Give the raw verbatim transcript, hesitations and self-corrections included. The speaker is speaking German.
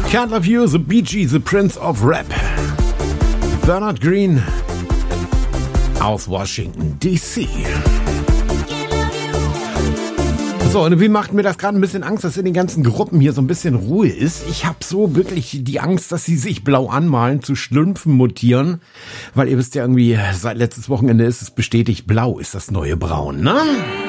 Can't Love You, The Bee Gees, The Prince of Rap. Bernard Green aus Washington, D C So, und wie macht mir das gerade ein bisschen Angst, dass in den ganzen Gruppen hier so ein bisschen Ruhe ist? Ich habe so wirklich die Angst, dass sie sich blau anmalen, zu Schlümpfen mutieren. Weil ihr wisst ja irgendwie, seit letztes Wochenende ist es bestätigt, blau ist das neue Braun, ne?